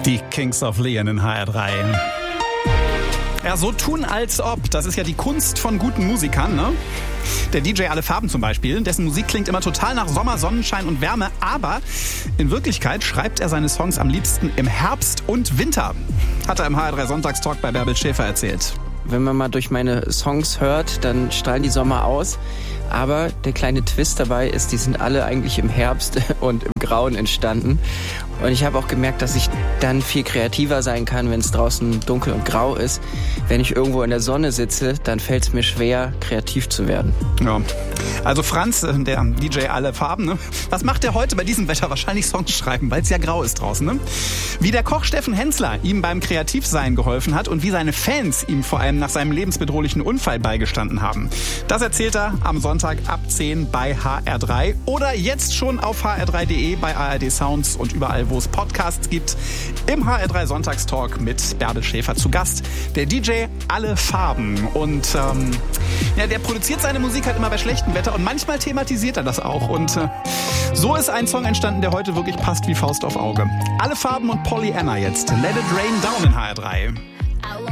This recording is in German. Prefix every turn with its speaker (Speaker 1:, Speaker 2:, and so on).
Speaker 1: Die Kings of Leon in HR3. Ja, so tun als ob. Das ist ja die Kunst von guten Musikern, ne? Der DJ Alle Farben zum Beispiel, dessen Musik klingt immer total nach Sommer, Sonnenschein und Wärme, aber in Wirklichkeit schreibt er seine Songs am liebsten im Herbst und Winter. Hat er im HR3 Sonntagstalk bei Bärbel Schäfer erzählt.
Speaker 2: Wenn man mal durch meine Songs hört, dann strahlen die Sommer aus. Aber der kleine Twist dabei ist, die sind alle eigentlich im Herbst und im Grauen entstanden. Und ich habe auch gemerkt, dass ich dann viel kreativer sein kann, wenn es draußen dunkel und grau ist. Wenn ich irgendwo in der Sonne sitze, dann fällt es mir schwer, kreativ zu werden.
Speaker 1: Ja. Also Franz, der DJ Alle Farben, ne? Was macht er heute bei diesem Wetter? Wahrscheinlich Songs schreiben, weil es ja grau ist draußen. Ne? Wie der Koch Steffen Hensler ihm beim Kreativsein geholfen hat und wie seine Fans ihm vor allem nach seinem lebensbedrohlichen Unfall beigestanden haben. Das erzählt er am Sonntag ab 10 bei HR3 oder jetzt schon auf hr3.de, bei ARD Sounds und überall, wo es Podcasts gibt. Im HR3 Sonntagstalk mit Bärbel Schäfer zu Gast. Der DJ Alle Farben. Und der produziert seine Musik halt immer bei schlechtem Wetter und manchmal thematisiert er das auch. Und so ist ein Song entstanden, der heute wirklich passt wie Faust auf Auge. Alle Farben und Pollyanna jetzt. Let It Rain Down in HR3.